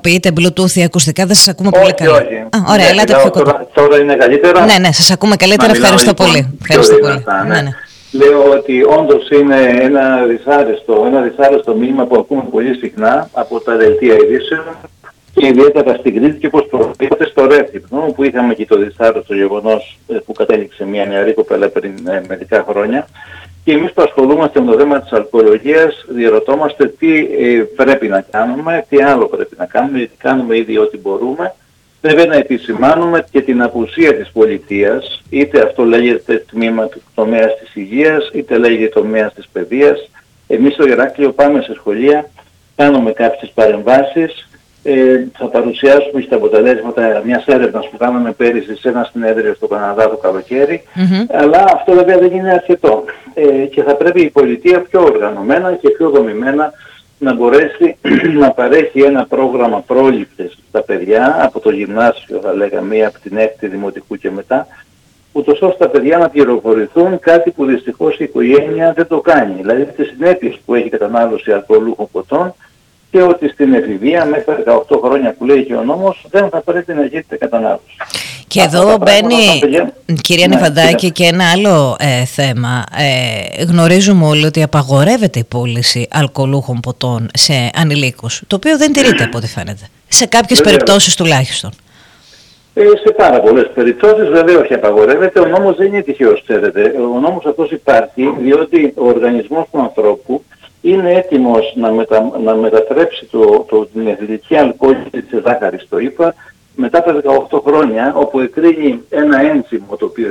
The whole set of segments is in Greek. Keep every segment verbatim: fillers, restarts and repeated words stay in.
χρησιμοποιείτε Bluetooth ή ακουστικά, δεν σας ακούμε όχι, πολύ καλά. Όχι, Α, ωραία, ναι, ελάτε πιο κοντά. τώρα, τώρα είναι καλύτερα. Ναι, ναι, σας ακούμε καλύτερα, ευχαριστώ λοιπόν, πολύ. Ευχαριστώ πολύ. Δυνατά, ναι. Ναι, ναι. Λέω ότι όντως είναι ένα δυσάρεστο, ένα δυσάρεστο μήνυμα που ακούμε πολύ συχνά από τα δελτία ειδήσεων και ιδιαίτερα στην Κρήτη και όπως προβλέπετε στο Ρέθυμνο, που είχαμε και το δυσάρεστο γεγονός που κατέληξε μια νεαρή κοπέλα πριν ε, μερικά χρόνια. Και εμείς που ασχολούμαστε με το θέμα της αλκοολογίας διερωτόμαστε τι ε, πρέπει να κάνουμε, τι άλλο πρέπει να κάνουμε, γιατί κάνουμε ήδη ό,τι μπορούμε. Πρέπει να επισημάνουμε και την απουσία της πολιτείας, είτε αυτό λέγεται τμήμα του τομέας της υγείας, είτε λέγεται τομέας της παιδείας. Εμείς στο Ηράκλειο πάμε σε σχολεία, κάνουμε κάποιες παρεμβάσεις, ε, θα παρουσιάσουμε και τα αποτελέσματα μιας έρευνας που κάναμε πέρυσι σε ένα συνέδριο στο Καναδά το καλοκαίρι, mm-hmm. αλλά αυτό βέβαια δεν είναι αρκετό. Ε, και θα πρέπει η πολιτεία πιο οργανωμένα και πιο δομημένα να μπορέσει να παρέχει ένα πρόγραμμα πρόληψης στα παιδιά, από το γυμνάσιο θα λέγαμε ή από την έκτη δημοτικού και μετά, ούτως ώστε τα παιδιά να πληροφορηθούν, κάτι που δυστυχώς η οικογένεια δεν το κάνει. Δηλαδή τις συνέπειες που έχει κατανάλωση αλκοολούχων ποτών και ότι στην εφηβεία μέχρι δεκαοκτώ χρόνια που λέει και ο νόμος δεν θα πρέπει να γίνεται κατανάλωση. Και εδώ μπαίνει, κυρία ναι, Νιφαντάκη, και ένα άλλο ε, θέμα. Ε, γνωρίζουμε όλοι ότι απαγορεύεται η πώληση αλκοολούχων ποτών σε ανηλίκους, το οποίο δεν τηρείται από ό,τι φαίνεται. Σε κάποιες Βεβαίως. περιπτώσεις τουλάχιστον. Ε, σε πάρα πολλές περιπτώσεις βεβαίως όχι απαγορεύεται. Ο νόμος δεν είναι τυχαίος, ξέρετε. Ο νόμος αυτός υπάρχει διότι ο οργανισμός του ανθρώπου είναι έτοιμος να, μετα, να μετατρέψει το, το, την εθνική αλκοόληση σε ζάχαρη, το είπα, μετά τα δεκαοκτώ χρόνια, όπου εκρίνει ένα ένζυμο το οποίο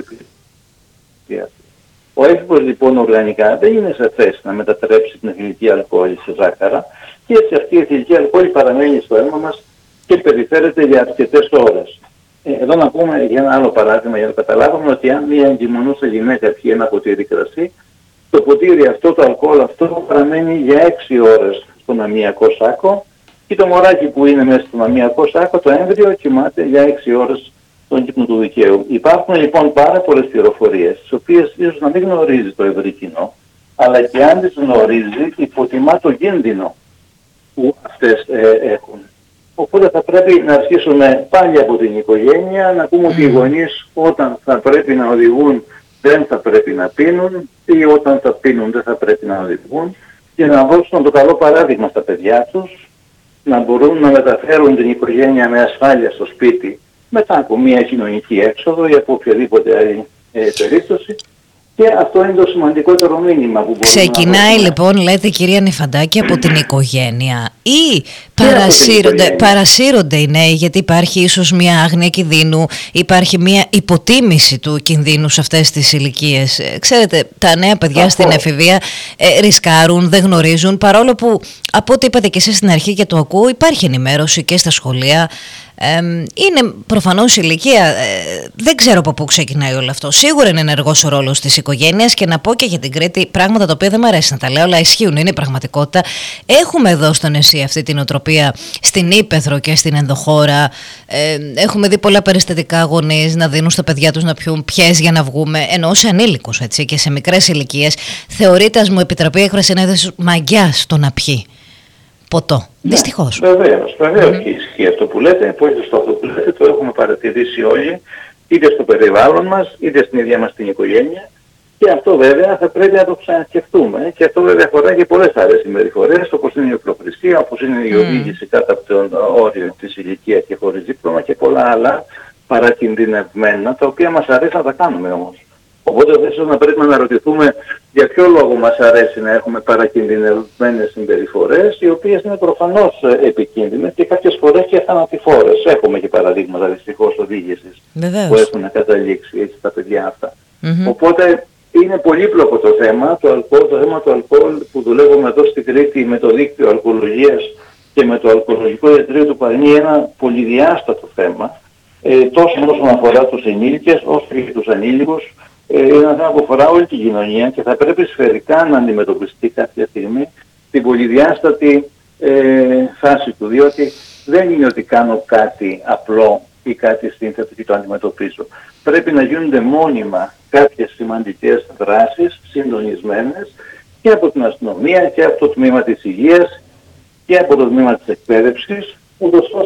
εκρίνει. Ο έφηβος λοιπόν οργανικά δεν είναι σε θέση να μετατρέψει την εθνική αλκοόλη σε ζάχαρα και έτσι αυτή η εθνική αλκοόλη παραμένει στο αίμα μας και περιφέρεται για αρκετές ώρες. Ε, εδώ να πούμε για ένα άλλο παράδειγμα για να καταλάβουμε ότι αν μια εγκυμονούσα γυναίκα πιει ένα ποτήρι κρασί, το ποτήρι αυτό, το αλκοόλ αυτό παραμένει για έξι ώρες στον αμμιακό σάκο και το μωράκι που είναι μέσα στον αμμιακό σάκο, το έμβριο, κοιμάται για έξι ώρες στον ύπνο του δικαίου. Υπάρχουν λοιπόν πάρα πολλές πληροφορίες, τις οποίες ίσως να μην γνωρίζει το ευρύ κοινό, αλλά και αν τις γνωρίζει, υποτιμά το κίνδυνο που αυτές ε, έχουν. Οπότε θα πρέπει να αρχίσουμε πάλι από την οικογένεια, να πούμε ότι οι γονείς όταν θα πρέπει να οδηγούν δεν θα πρέπει να πίνουν ή όταν θα πίνουν δεν θα πρέπει να οδηγούν και να δώσουν το καλό παράδειγμα στα παιδιά τους, να μπορούν να μεταφέρουν την οικογένεια με ασφάλεια στο σπίτι μετά από μια κοινωνική έξοδο ή από οποιαδήποτε άλλη ε, περίπτωση. Και αυτό είναι το σημαντικότερο μήνυμα που μπορούμε Ξεκινάει να λοιπόν, λέτε κυρία Νιφαντάκη, από την οικογένεια ή παρασύρονται, παρασύρονται οι νέοι γιατί υπάρχει ίσως μια άγνοια κινδύνου, υπάρχει μια υποτίμηση του κινδύνου σε αυτές τις ηλικίες. Ξέρετε, τα νέα παιδιά αυτό. Στην εφηβεία ε, ρισκάρουν, δεν γνωρίζουν, παρόλο που από ό,τι είπατε και εσείς στην αρχή και το ακούω, υπάρχει ενημέρωση και στα σχολεία. Ε, είναι προφανώς ηλικία, ε, δεν ξέρω από πού ξεκινάει όλο αυτό. Σίγουρα είναι ενεργός ο ρόλος της οικογένειας και να πω και για την Κρήτη πράγματα τα οποία δεν μου αρέσει να τα λέω, αλλά ισχύουν, είναι πραγματικότητα. Έχουμε εδώ στο νησί αυτή την οτροπία στην Ύπαιθρο και στην ενδοχώρα. Ε, έχουμε δει πολλά περιστατικά γονείς να δίνουν στα παιδιά τους να πιούν πιές για να βγούμε, ενώ σε ανήλικους έτσι, και σε μικρές ηλικίες θεωρείται, ας μου επιτραπεί η έκφραση, ένα είδος μαγιάς το να πιει ποτό. Ναι, δυστυχώς. Βεβαίως, βεβαίως mm. και ισχύει αυτό που λέτε, πολύ σωστό αυτό που λέτε, το έχουμε παρατηρήσει όλοι, είτε στο περιβάλλον μας, είτε στην ίδια μας την οικογένεια. Και αυτό βέβαια θα πρέπει να το ξανασκεφτούμε. Και αυτό βέβαια αφορά και πολλές άλλες συμπεριφορές, όπως είναι η οπλοχρησία, όπως είναι η οδήγηση mm. κάτω από τον όριο της ηλικίας και χωρίς δίπλωμα και πολλά άλλα παρακινδυνευμένα, τα οποία μας αρέσει να τα κάνουμε όμως. Οπότε ίσως να πρέπει να αναρωτηθούμε για ποιο λόγο μας αρέσει να έχουμε παρακινδυνευμένες συμπεριφορές, οι οποίες είναι προφανώς επικίνδυνες και κάποιες φορές και θανατηφόρες. Έχουμε και παραδείγματα δυστυχώς οδήγησης που έχουν καταλήξει έτσι τα παιδιά αυτά. Mm-hmm. Οπότε είναι πολύπλοκο το θέμα, το αλκοόλ, το θέμα του αλκοόλ που δουλεύουμε εδώ στην Κρήτη με το δίκτυο αλκοολογίας και με το αλκοολογικό ιατρείο του Παρνή, ένα πολυδιάστατο θέμα, ε, τόσο όσον αφορά τους ενήλικες όσο και τους ανήλικους. Είναι ένα θέμα που αφορά όλη την κοινωνία και θα πρέπει σφαιρικά να αντιμετωπιστεί κάποια στιγμή την πολυδιάστατη ε, φάση του, διότι δεν είναι ότι κάνω κάτι απλό ή κάτι σύνθετο και το αντιμετωπίζω. Πρέπει να γίνονται μόνιμα κάποιες σημαντικές δράσεις συντονισμένες και από την αστυνομία και από το τμήμα της υγείας και από το τμήμα της εκπαίδευσης, ούτως